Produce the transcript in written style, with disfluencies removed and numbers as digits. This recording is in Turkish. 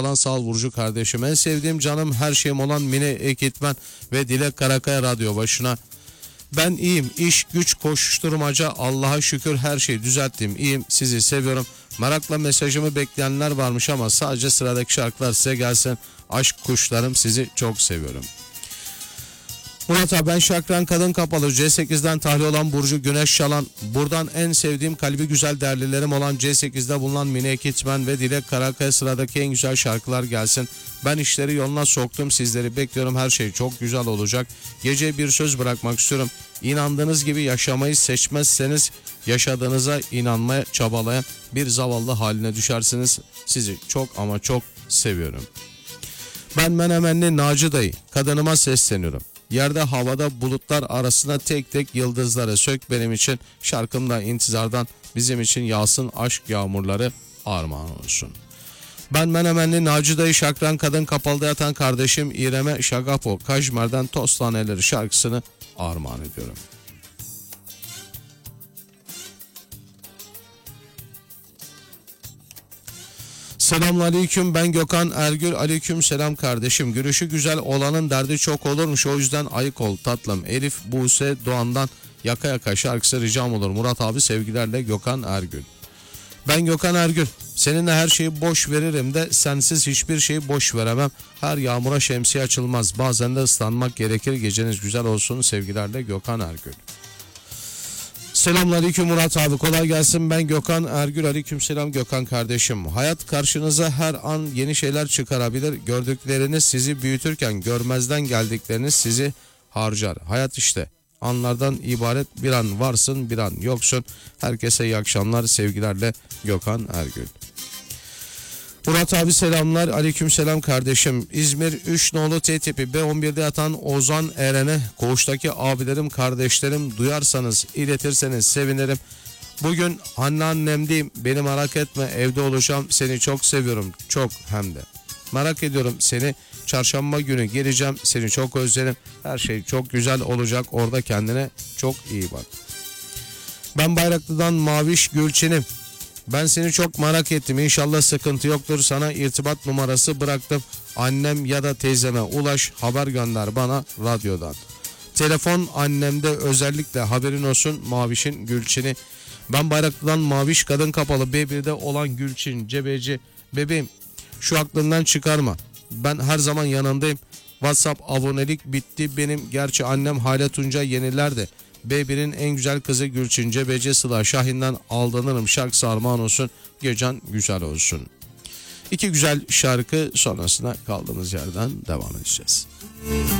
Çalan sağ ol Burcu kardeşim. En sevdiğim canım her şeyim olan Mine Ekitmen ve Dilek Karakaya radyo başına. Ben iyiyim. İş, güç, koşuşturmaca. Allah'a şükür her şeyi düzelttim. İyiyim. Sizi seviyorum. Merakla mesajımı bekleyenler varmış ama sadece sıradaki şarkılar size gelsin. Aşk kuşlarım, sizi çok seviyorum. Murat abi, ben Şakran Kadın Kapalı C8'den tahliye olan Burcu Güneş Çalan. Buradan en sevdiğim kalbi güzel değerlilerim olan C8'de bulunan Mine Ekitmen ve Dilek Karakaya sıradaki en güzel şarkılar gelsin. Ben işleri yoluna soktum, sizleri bekliyorum, her şey çok güzel olacak. Gece bir söz bırakmak istiyorum. İnandığınız gibi yaşamayı seçmezseniz yaşadığınıza inanmaya çabalayan bir zavallı haline düşersiniz. Sizi çok ama çok seviyorum. Ben Menemenli Naci dayı, kadınıma sesleniyorum. Yerde havada bulutlar arasında tek tek yıldızları sök benim için, şarkımda intizardan bizim için yağsın aşk yağmurları armağan olsun. Ben Menemenli Naci dayı, Şakran Kadın Kapalı'da yatan kardeşim İrem'e Şagapo Kajmer'den Toz Taneleri şarkısını armağan ediyorum. Selamünaleyküm, ben Gökhan Ergül. Aleyküm selam kardeşim. Gülüşü güzel olanın derdi çok olurmuş, o yüzden ayık ol tatlım. Elif Buse Doğan'dan Yaka Yaka şarkısı ricam olur. Murat abi sevgilerle, Gökhan Ergül. Ben Gökhan Ergül. Seninle her şeyi boş veririm de sensiz hiçbir şeyi boş veremem. Her yağmura şemsiye açılmaz. Bazen de ıslanmak gerekir. Geceniz güzel olsun. Sevgilerle, Gökhan Ergül. Selamünaleyküm Murat abi, kolay gelsin. Ben Gökhan Ergül. Aleykümselam Gökhan kardeşim. Hayat karşınıza her an yeni şeyler çıkarabilir. Gördükleriniz sizi büyütürken görmezden geldikleriniz sizi harcar. Hayat işte anlardan ibaret, bir an varsın bir an yoksun. Herkese iyi akşamlar, sevgilerle, Gökhan Ergül. Murat abi selamlar. Aleykümselam kardeşim. İzmir 3 nolu T tipi B11'de yatan Ozan Eren'e, koğuştaki abilerim kardeşlerim, duyarsanız iletirseniz sevinirim. Bugün anneannemdeyim, beni merak etme, evde olacağım, seni çok seviyorum, çok hem de. Merak ediyorum seni, çarşamba günü geleceğim, seni çok özlerim, her şey çok güzel olacak, orada kendine çok iyi bak. Ben Bayraklı'dan Maviş Gülçin'im. Ben seni çok merak ettim. İnşallah sıkıntı yoktur. Sana irtibat numarası bıraktım. Annem ya da teyzeme ulaş, haber gönder bana radyodan. Telefon annemde, özellikle haberin olsun Maviş'in Gülçin'i. Ben Bayraklı'dan Maviş Kadın Kapalı B1'de olan Gülçin Cebeci. Bebeğim, şu aklından çıkarma. Ben her zaman yanındayım. WhatsApp abonelik bitti benim. Gerçi annem Hale Tunca yenilerde. B1'in en güzel kızı Gülçin Cebeci, Sıla Şahin'den aldanırım şarkısı armağan olsun. Gecen güzel olsun. İki güzel şarkı sonrasında kaldığımız yerden devam edeceğiz.